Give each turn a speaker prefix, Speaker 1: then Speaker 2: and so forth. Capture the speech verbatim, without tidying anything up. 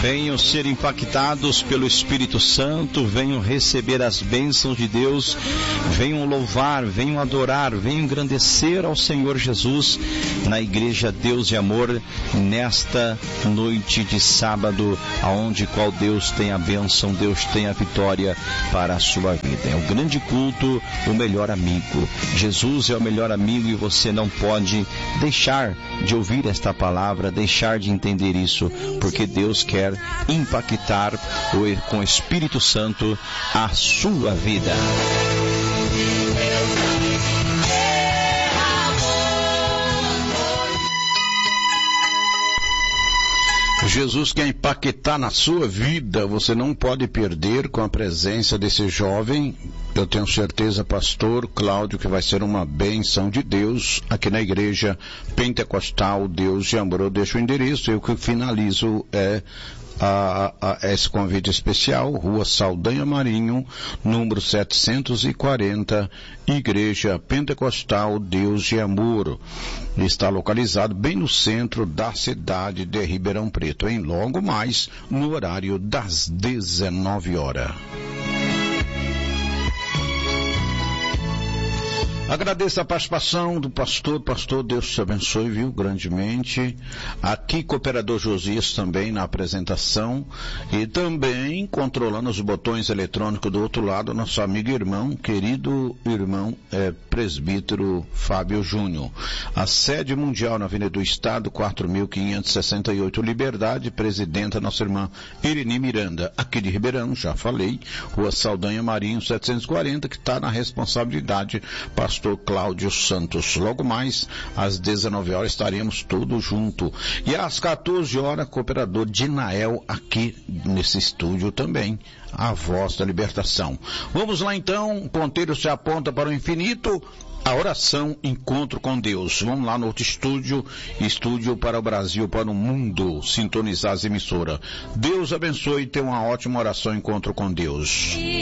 Speaker 1: Venham ser impactados pelo Espírito Santo, venham receber as bênçãos de Deus, venham louvar, venham adorar, venham engrandecer ao Senhor Jesus na Igreja Deus e Amor, nesta noite de sábado, aonde qual Deus tem a bênção, Deus tem a vitória para a sua vida. É o grande culto, o melhor amigo. Jesus é o melhor amigo e você não pode deixar de ouvir esta palavra, deixar de entender isso, porque Deus quer impactar com o Espírito Santo a sua vida.
Speaker 2: Jesus quer impactar na sua vida, você não pode perder com a presença desse jovem. Eu tenho certeza, pastor Cláudio, que vai ser uma bênção de Deus aqui na Igreja Pentecostal Deus e Amor. Eu deixo o endereço, eu que finalizo é A, a, esse convite especial, Rua Saldanha Marinho, número setecentos e quarenta, Igreja Pentecostal Deus e Amor. Está localizado bem no centro da cidade de Ribeirão Preto, em logo mais no horário das dezenove horas. Agradeço a participação do pastor. Pastor, Deus te abençoe, viu, grandemente. Aqui, cooperador Josias também na apresentação. E também controlando os botões eletrônicos do outro lado, nosso amigo e irmão, querido irmão, é, presbítero Fábio Júnior. A sede mundial na Avenida do Estado, quatro mil quinhentos e sessenta e oito, Liberdade, presidenta nossa irmã Irini Miranda, aqui de Ribeirão, já falei, Rua Saldanha Marinho, setecentos e quarenta, que está na responsabilidade pastor Cláudio Santos. Logo mais, às dezenove horas, estaremos todos juntos. E às quatorze horas, cooperador Dinael, aqui nesse estúdio também. A voz da libertação. Vamos lá então, o ponteiro se aponta para o infinito. A oração, encontro com Deus. Vamos lá no outro estúdio, estúdio para o Brasil, para o mundo, sintonizar as emissoras. Deus abençoe e tenha uma ótima oração, encontro com Deus.